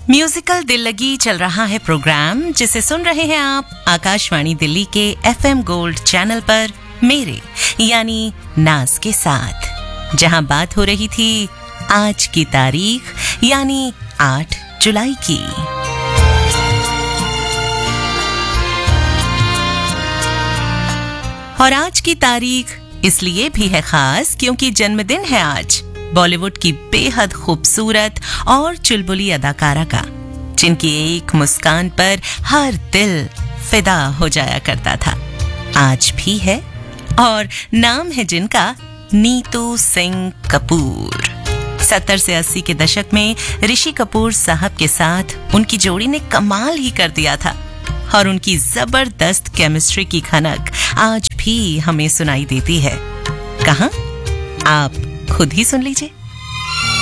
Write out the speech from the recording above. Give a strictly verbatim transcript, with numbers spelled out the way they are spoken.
Musical दिल लगी चल रहा है प्रोग्राम, जिसे सुन रहे हैं आप आकाशवाणी दिल्ली के एफएम गोल्ड चैनल पर मेरे यानी नाज के साथ, जहां बात हो रही थी आज की तारीख यानी आठ जुलाई की। और आज की तारीख इसलिए भी है खास क्योंकि जन्मदिन है आज बॉलीवुड की बेहद खूबसूरत और चुलबुली अदाकारा का, जिनकी एक मुस्कान पर हर दिल फिदा हो जाया करता था। आज भी है और नाम है जिनका नीतू सिंह कपूर। सत्तर से अस्सी के दशक में ऋषि कपूर साहब के साथ उनकी जोड़ी ने कमाल ही कर दिया था और उनकी जबरदस्त केमिस्ट्री की खनक आज भी हमें सुनाई देती है। कहां? आप खुद ही सुन लीजिए।